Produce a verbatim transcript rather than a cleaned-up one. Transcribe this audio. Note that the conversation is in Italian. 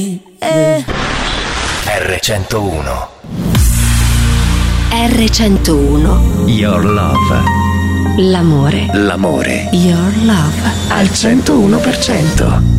Eh. erre centouno. erre centouno. Your love. L'amore. L'amore. Your love. Al centouno per cento.